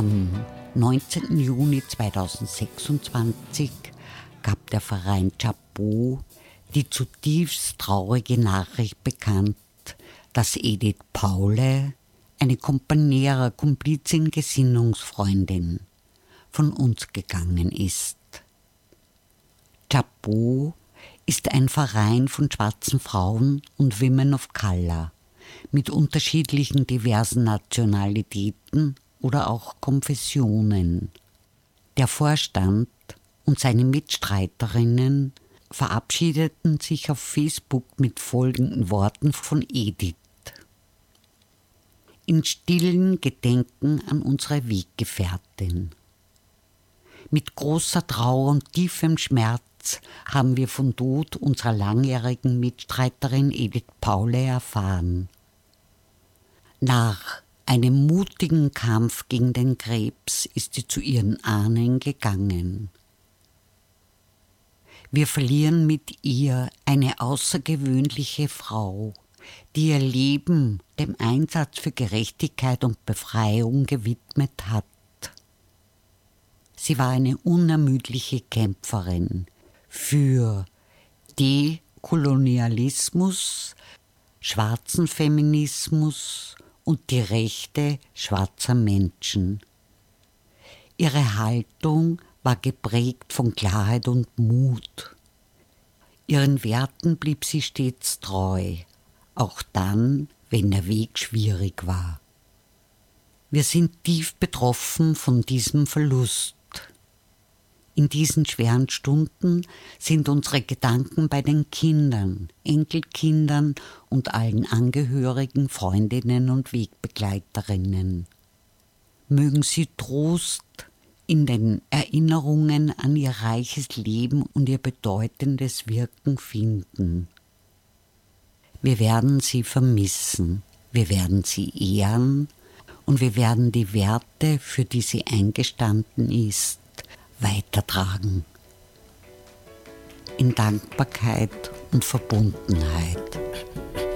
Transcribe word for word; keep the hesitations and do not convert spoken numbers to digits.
Am neunzehnten Juni zweitausendsechsundzwanzig gab der Verein Chapeau die zutiefst traurige Nachricht bekannt, dass Edith Paule, eine Kompaniera, Komplizin, Gesinnungsfreundin, von uns gegangen ist. Chapeau ist ein Verein von schwarzen Frauen und Women of Color mit unterschiedlichen diversen Nationalitäten oder auch Konfessionen. Der Vorstand und seine Mitstreiterinnen verabschiedeten sich auf Facebook mit folgenden Worten von Edith. In stillen Gedenken an unsere Weggefährtin. Mit großer Trauer und tiefem Schmerz haben wir vom Tod unserer langjährigen Mitstreiterin Edith Paule erfahren. Nach einem mutigen Kampf gegen den Krebs ist sie zu ihren Ahnen gegangen. Wir verlieren mit ihr eine außergewöhnliche Frau, die ihr Leben dem Einsatz für Gerechtigkeit und Befreiung gewidmet hat. Sie war eine unermüdliche Kämpferin für Dekolonialismus, schwarzen Feminismus und die Rechte schwarzer Menschen. Ihre Haltung war geprägt von Klarheit und Mut. Ihren Werten blieb sie stets treu, auch dann, wenn der Weg schwierig war. Wir sind tief betroffen von diesem Verlust. In diesen schweren Stunden sind unsere Gedanken bei den Kindern, Enkelkindern und allen Angehörigen, Freundinnen und Wegbegleiterinnen. Mögen sie Trost in den Erinnerungen an ihr reiches Leben und ihr bedeutendes Wirken finden. Wir werden sie vermissen, wir werden sie ehren und wir werden die Werte, für die sie eingestanden ist, weitertragen. In Dankbarkeit und Verbundenheit.